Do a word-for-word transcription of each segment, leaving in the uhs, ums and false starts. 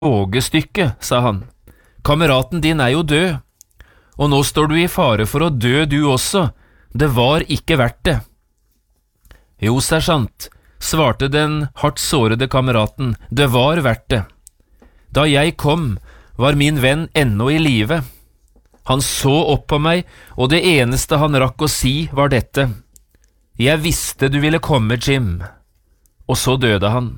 vågestykke, sa han. Kameraten din er jo død, og nå står du i fare for å dø du også. Det var ikke verdt det. Jo, sersjant, svarte den hardt sårede kameraten, det var verdt det. Da jeg kom, var min venn ennå i live. Han så opp på meg, og det eneste han rakk å si var dette. Jeg visste du ville komme, Jim. Og så døde han.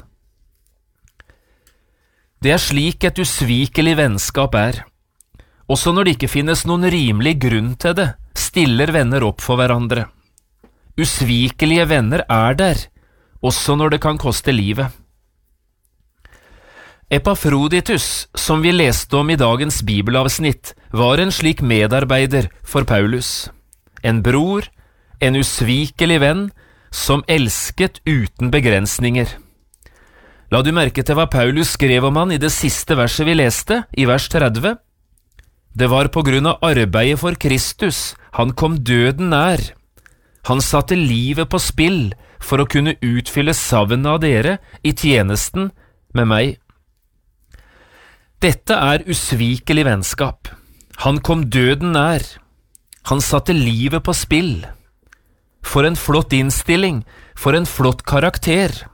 Det er slik et usvikelig vennskap er. Også når det ikke finnes noen rimelig grunn til det, stiller venner opp for hverandre. Usvikelige venner er der, også når det kan koste livet. Epafroditus, som vi leste om i dagens bibelavsnitt, var en slik medarbeider for Paulus. En bror, en usvikelig venn, som elsket uten begrensninger. La du merke til hva Paulus skrev om han i det siste verset vi leste, i vers tretti? Det var på grunn av arbeidet for Kristus, han kom døden nær. Han satte livet på spill for å kunne utfylle savnet av dere i tjenesten med meg. Dette er usvikelig vennskap. Han kom døden nær. Han satte livet på spill. For en flott innstilling, for en flott karakter.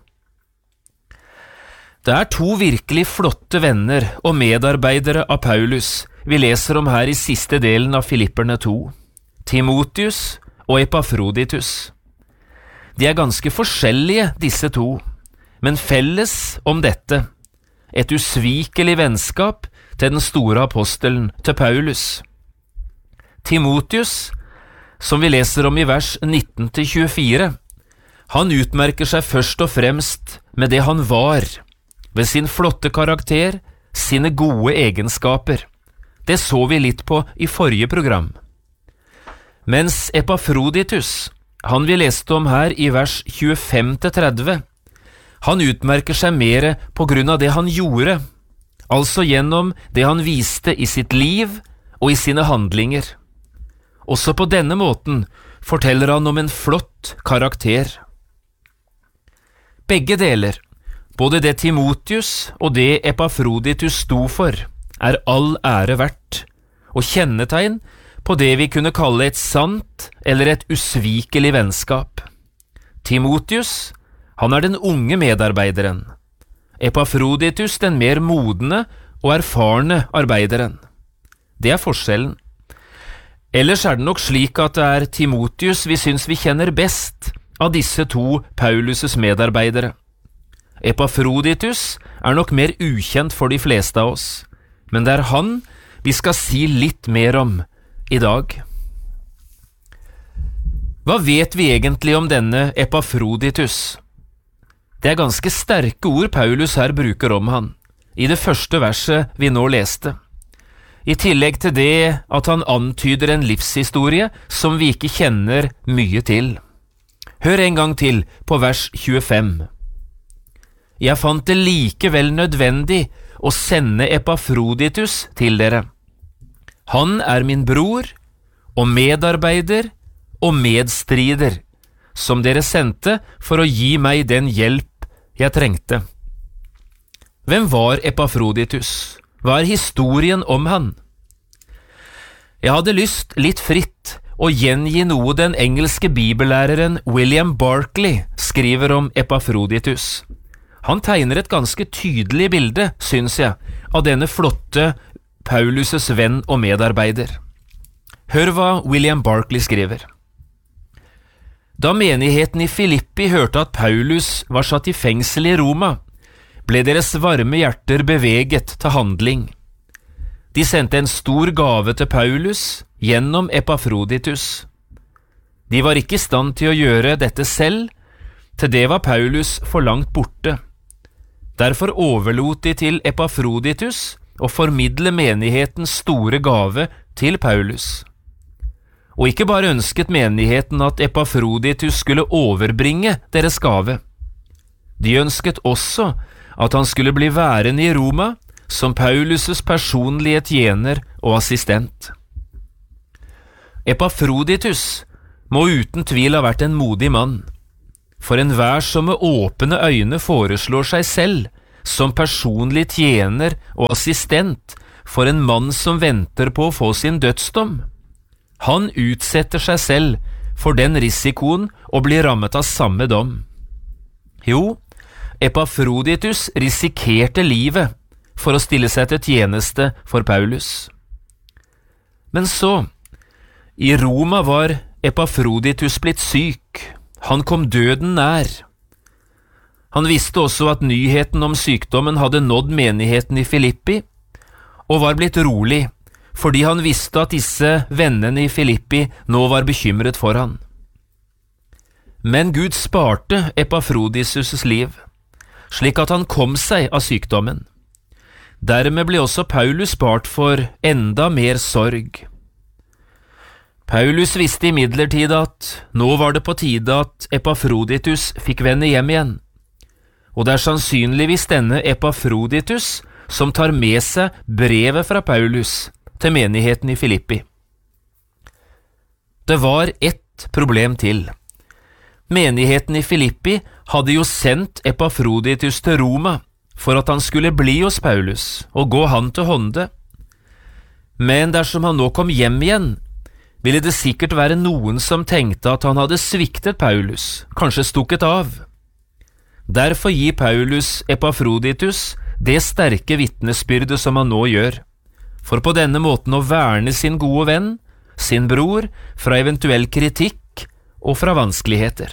Det er to virkelig flotte venner og medarbeidere av Paulus vi leser om her i siste delen av Filipperne to, Timotius og Epafroditus. De er ganske forskjellige, disse to, men felles om dette, et usvikelig vennskap til den store apostelen til Paulus. Timotius, som vi leser om i vers nitten til tjuefire, han utmerker seg først og fremst med det han var, ved sin flotte karakter, sine gode egenskaper. Det så vi litt på i forrige program. Mens Epafroditus, han vi leste om her i vers tjuefem til tretti, han utmerker seg mer på grunn av det han gjorde, altså gjennom det han viste i sitt liv og i sine handlinger. Også på denne måten forteller han om en flott karakter. Begge deler, både det Timotius og det Epafroditus sto for, er all ære verdt, og kjennetegn på det vi kunne kalle et sant eller et usvikelig vennskap. Timotius, han er den unge medarbeideren. Epafroditus den mer modne og erfarne arbeideren. Det er forskjellen. Ellers er det nok slik at det er Timotius vi syns vi kjenner best av disse to Paulus' medarbeidere. Epafroditus er nok mer ukjent for de fleste av oss, men det er han vi skal si litt mer om i dag. Hva vet vi egentlig om denne Epafroditus? Det er ganske sterke ord Paulus her bruker om han, i det første verset vi nå leste. I tillegg til det at han antyder en livshistorie som vi ikke kjenner mye til. Hør en gang til på vers tjuefem. Jeg fant det likevel nødvendig å sende Epafroditus til dere. Han er min bror og medarbeider og medstrider, som dere sendte for å gi meg den hjelp jeg trengte. Hvem var Epafroditus? Hva er historien om han? Jeg hadde lyst litt fritt å gjengi noe den engelske bibellæreren William Barclay skriver om Epafroditus. Han tegner et ganske tydelig bilde, syns jeg, av denne flotte Paulus' venn og medarbeider. Hør hva William Barclay skriver. Da menigheten i Filippi hørte at Paulus var satt i fengsel i Roma, ble deres varme hjerter beveget til handling. De sendte en stor gave til Paulus gjennom Epafroditus. De var ikke i stand til å gjøre dette selv, til det var Paulus for langt borte. Derfor overlot de til Epafroditus å formidle menighetens store gave til Paulus. Og ikke bare ønsket menigheten at Epafroditus skulle overbringe deres gave. De ønsket også at han skulle bli værende i Roma som Paulus' personlige tjener og assistent. Epafroditus må uten tvil ha vært en modig mann. For enhver som med åpne øyne foreslår seg selv som personlig tjener og assistent for en mann som venter på å få sin dødsdom. Han utsetter seg selv for den risikoen å bli rammet av samme dom. Jo, Epafroditus risikerte livet for å stille seg til tjeneste for Paulus. Men så, i Roma var Epafroditus blitt syk. Han kom døden nær. Han visste også at nyheten om sykdommen hadde nådd menigheten i Filippi, og var blitt rolig, fordi han visste at disse vennene i Filippi nå var bekymret for han. Men Gud sparte Epafroditus' liv, slik at han kom seg av sykdommen. Dermed ble også Paulus spart for enda mer sorg. Paulus visste imidlertid at nå var det på tide at Epafroditus fikk vende hjem igjen, og det er sannsynligvis denne Epafroditus som tar med seg brevet fra Paulus til menigheten i Filippi. Det var ett problem til. Menigheten i Filippi hadde jo sendt Epafroditus til Roma for at han skulle bli hos Paulus og gå han til hånde. Men dersom han nå kom hjem igjen, ville det sikkert være noen som tenkte at han hadde sviktet Paulus, kanskje stukket av. Derfor gir Paulus Epafroditus det sterke vitnesbyrdet som han nå gjør, for på denne måten å verne sin gode venn, sin bror, fra eventuell kritikk og fra vanskeligheter.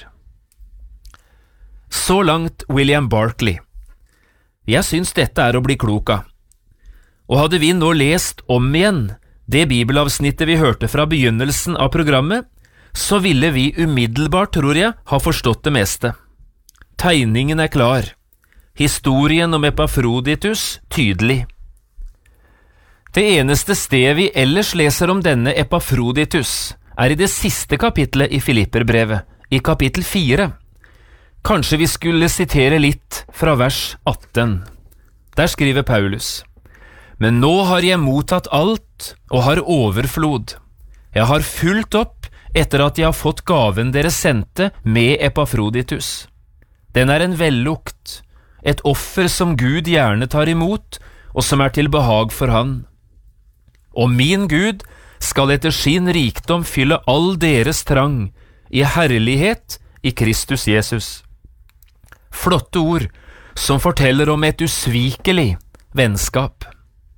Så langt William Barclay. Jeg syns dette er å bli klok av. Og hadde vi nå lest om igjen det bibelavsnittet vi hørte fra begynnelsen av programmet, så ville vi umiddelbart, tror jeg, ha forstått det meste. Tegningen er klar. Historien om Epafroditus tydelig. Det eneste sted vi ellers leser om denne Epafroditus er i det siste kapitlet i Filipperbrevet, i kapittel fire. Kanskje vi skulle sitere litt fra vers atten. Der skriver Paulus: «Men nå har jeg mottatt alt og har overflod. Jeg har fulgt opp etter at jeg har fått gaven dere sendte med Epafroditus. Den er en vellukt, et offer som Gud gjerne tar imot, og som er til behag for han. Og min Gud skal etter sin rikdom fylle all deres trang i herlighet i Kristus Jesus.» Flotte ord som forteller om et usvikelig vennskap.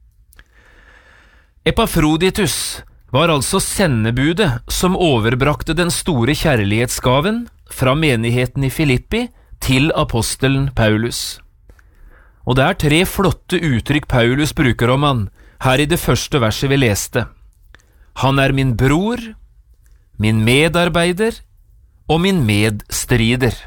Epafroditus var altså sendebudet som overbrakte den store kjærlighetsgaven fra menigheten i Filippi til apostelen Paulus. Og det er tre flotte uttrykk Paulus bruker om han her i det første verset vi leste. Han er min bror, min medarbeider og min medstrider.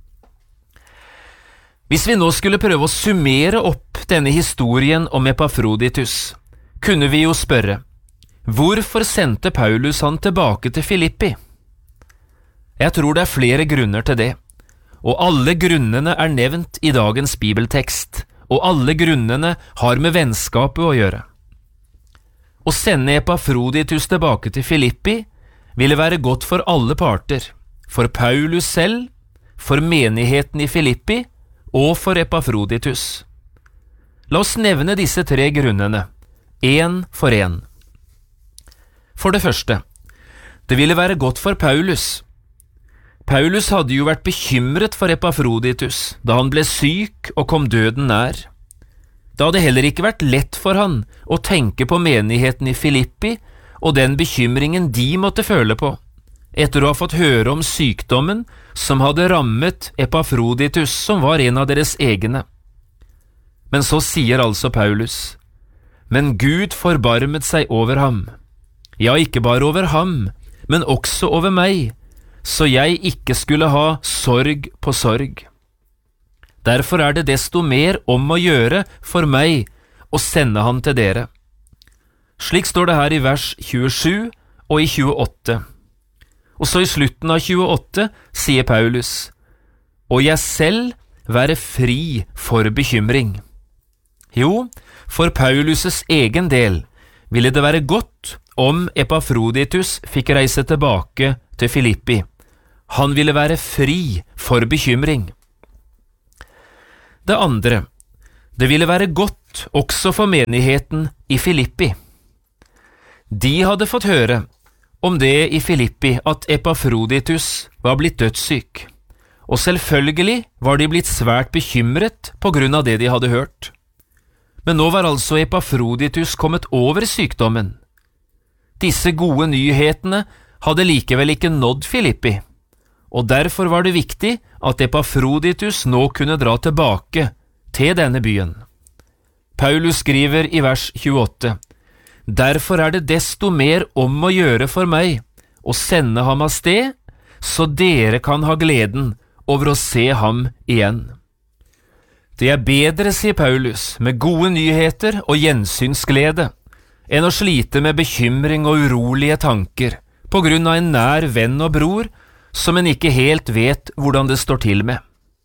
Hvis vi nå skulle prøve å summere opp denne historien om Epafroditus, kunne vi jo spørre, hvorfor sendte Paulus han tilbake til Filippi? Jeg tror det er flere grunner til det, og alle grunnene er nevnt i dagens bibeltekst, og alle grunnene har med vennskapet å gjøre. Å sende Epafroditus tilbake til Filippi ville være godt for alle parter, for Paulus selv, for menigheten i Filippi og for Epafroditus. La oss nevne disse tre grunnene, en for en. For det første, det ville være godt for Paulus. Paulus hadde jo vært bekymret for Epafroditus da han ble syk og kom døden nær. Det hadde heller ikke vært lett for han å tenke på menigheten i Filippi og den bekymringen de måtte føle på, etter å ha fått høre om sykdommen som hadde rammet Epafroditus, som var en av deres egne. Men så sier altså Paulus, «Men Gud forbarmet seg over ham. Ja, ikke bare over ham, men også over meg, så jeg ikke skulle ha sorg på sorg. Derfor er det desto mer om å gjøre for meg å sende han til dere.» Slik står det her i vers tjuesju og i tjueåtte. Og så i slutten av tjueåtte sier Paulus, «Og jeg selv være fri for bekymring.» Jo, for Paulus' egen del ville det være godt om Epafroditus fikk reise tilbake til Filippi. Han ville være fri for bekymring. Det andre, Det ville være godt også for menigheten i Filippi. De hadde fått høre om det i Filippi at Epafroditus var blitt dødssyk, og selvfølgelig var de blitt svært bekymret på grunn av det de hadde hørt. Men nå var altså Epafroditus kommet over sykdommen. Disse gode nyhetene hadde likevel ikke nådd Filippi, og derfor var det viktig at Epafroditus nå kunne dra tilbake til denne byen. Paulus skriver i vers tjueåtte: «Derfor er det desto mer om å gjøre for meg å sende ham av sted, så dere kan ha gleden over å se ham igjen.» Det er bedre, sier Paulus, med gode nyheter og gjensynsglede, enn å slite med bekymring og urolige tanker på grunn av en nær venn og bror som en ikke helt vet hvordan det står til med.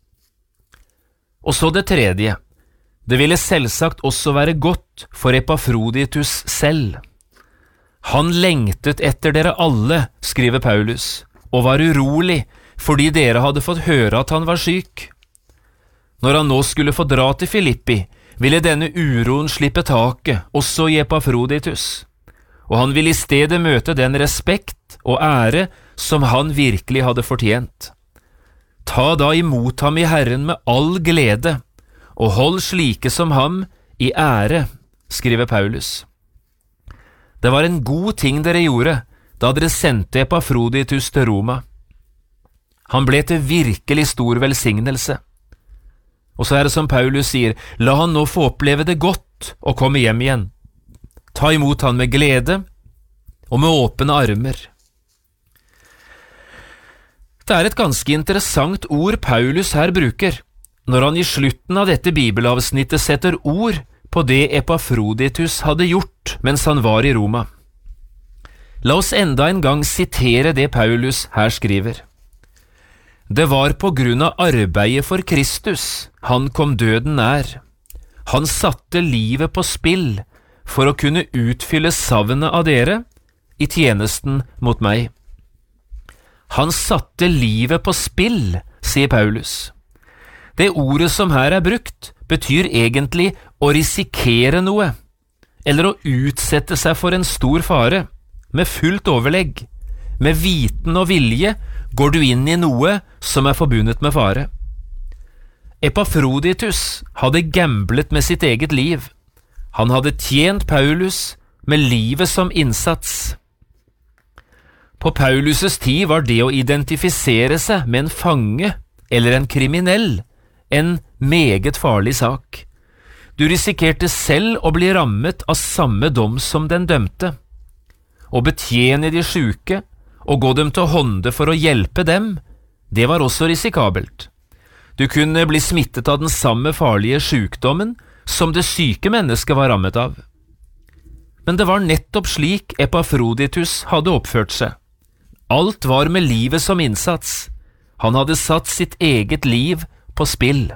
Og så det tredje. Det ville selvsagt også være godt for Epafroditus selv. Han lengtet etter dere alle, skriver Paulus, og var urolig fordi dere hadde fått høre at han var syk. Når han nå skulle få dra til Filippi, ville denne uroen slippe taket også i Epafroditus, og han ville i stedet møte den respekt og ære som han virkelig hadde fortjent. Ta da imot ham i Herren med all glede, og hold slike som ham i ære, skriver Paulus. Det var en god ting dere gjorde da dere sendte Epafroditus til Roma. Han ble til virkelig stor velsignelse. Og så er det som Paulus sier, la han nå få oppleve det godt og komme hjem igjen. Ta imot han med glede og med åpne armer. Det er et ganske interessant ord Paulus her bruker, når han i slutten av dette bibelavsnittet setter ord på det Epafroditus hadde gjort mens han var i Roma. La oss enda en gang sitere det Paulus her skriver. Det var på grunn av arbeidet for Kristus han kom døden nær. Han satte livet på spill for å kunne utfylle savnet av dere i tjenesten mot meg. Han satte livet på spill, sier Paulus. Det ordet som her er brukt, betyr egentlig å risikere noe, eller å utsette seg for en stor fare, med fullt overlegg. Med viten og vilje går du inn i noe som er forbundet med fare. Epafroditus hadde gamblet med sitt eget liv. Han hadde tjent Paulus med livet som innsats. På Paulus' tid var det å identifisere seg med en fange eller en kriminell en meget farlig sak. Du risikerte selv å bli rammet av samme dom som den dømte. Å betjene de syke og gå dem til hånde for å hjelpe dem, det var også risikabelt. Du kunne bli smittet av den samme farlige sykdommen som det syke mennesket var rammet av. Men det var nettopp slik Epafroditus hadde oppført seg. Alt var med livet som innsats. Han hadde satt sitt eget liv på spill.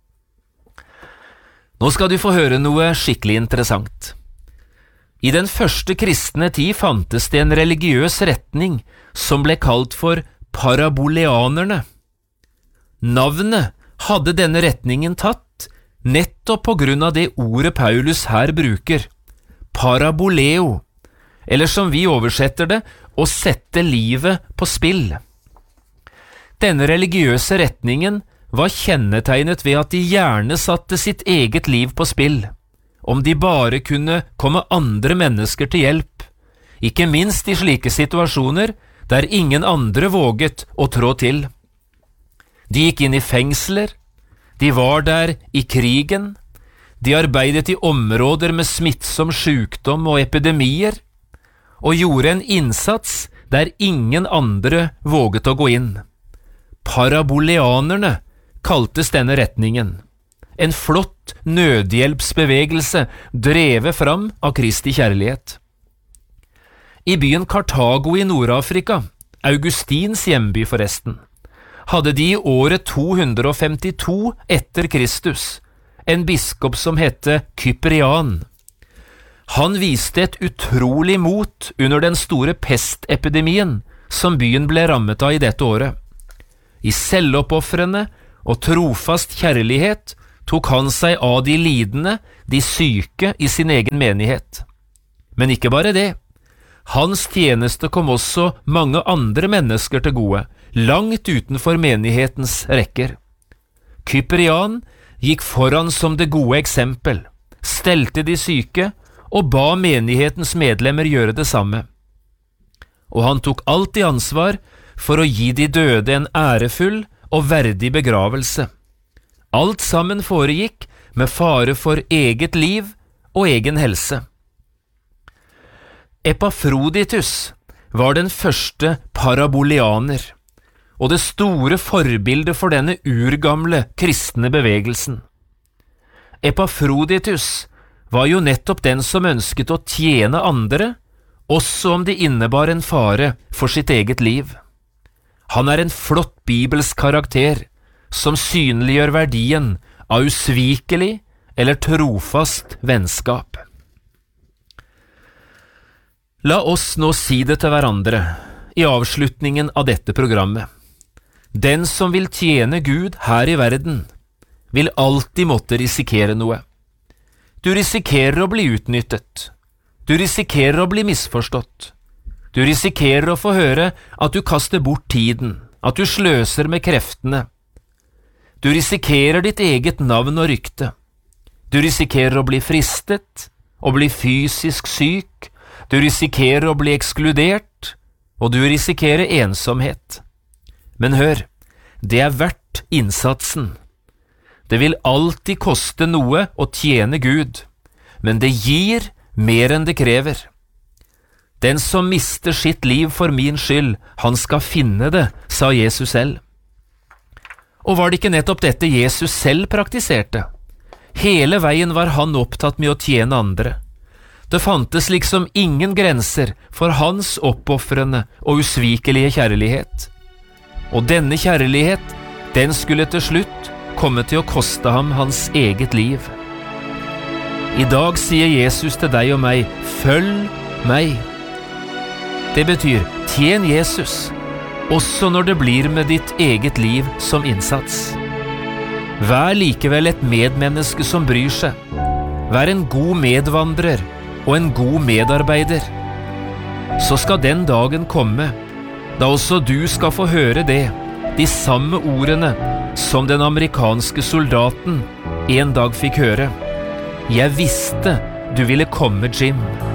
Nå skal du få høre noe skikkelig interessant. I den første kristne tid fantes det en religiøs retning som ble kalt for paraboleanerne. Navnet hadde denne retningen tatt nettopp på grunn av det ordet Paulus her bruker, paraboleo, eller som vi oversetter det, å sette livet på spill. Denne religiøse retningen var kjennetegnet ved at de gjerne satte sitt eget liv på spill, om de bare kunne komme andre mennesker til hjelp, ikke minst i slike situasjoner der ingen andre våget å trå til. De gikk inn i fengsler, de var der i krigen, de arbeidet i områder med smittsom sykdom og epidemier, og gjorde en innsats der ingen andre våget å gå inn. Paraboleanerne kaltes denne retningen. En flott nødhjelpsbevegelse drevet fram av Kristi kjærlighet. I byen Kartago i Nord-Afrika, Augustins hjemby forresten, hadde de i året to hundre femtito etter Kristus en biskop som hette Kyprian. Han viste et utrolig mot under den store pestepidemien som byen ble rammet av i dette året. I selvoppofrende og trofast kjærlighet tok han seg av de lidende, de syke i sin egen menighet. Men ikke bare det. Hans tjeneste kom også mange andre mennesker til gode, langt utenfor menighetens rekker. Kyprian gikk foran som det gode eksempel, stelte de syke og ba menighetens medlemmer gjøre det samme. Og han tok alltid ansvar for å gi de døde en ærefull og verdig begravelse. Alt sammen foregikk med fare for eget liv og egen helse. Epafroditus var den første parabolianer, og det store forbildet for denne urgamle kristne bevegelsen. Epafroditus var jo nettopp den som ønsket å tjene andre, også om det innebar en fare for sitt eget liv. Han er en flott bibelsk karakter, som synliggjør verdien av usvikelig eller trofast vennskap. La oss nå si det til hverandre i avslutningen av dette programmet. Den som vil tjene Gud her i verden, vil alltid måtte risikere noe. Du risikerer å bli utnyttet. Du risikerer å bli misforstått. Du risikerer å få høre at du kaster bort tiden, at du sløser med kreftene. Du risikerer ditt eget navn og rykte. Du risikerer å bli fristet, å bli fysisk syk. Du risikerer å bli ekskludert, og du risikerer ensomhet. Men hør, det er verdt innsatsen. Det vil alltid koste noe å tjene Gud, men det gir mer enn det krever. Den som mister sitt liv for min skyld, han skal finne det, sa Jesus selv. Og var det ikke nettopp dette Jesus selv praktiserte? Hele veien var han opptatt med å tjene andre. Det fantes liksom ingen grenser for hans oppofrende og usvikelige kjærlighet. Og denne kjærlighet, den skulle til slutt komme til å koste ham hans eget liv. I dag sier Jesus til deg og meg, følg meg. Det betyr, tjen Jesus, også når det blir med ditt eget liv som innsats. Vær likevel et medmenneske som bryr seg. Vær en god medvandrer og en god medarbeider. Så skal den dagen komme, da også du skal få høre det, de samme ordene som den amerikanske soldaten en dag fikk høre. Jeg visste du ville komme, Jim.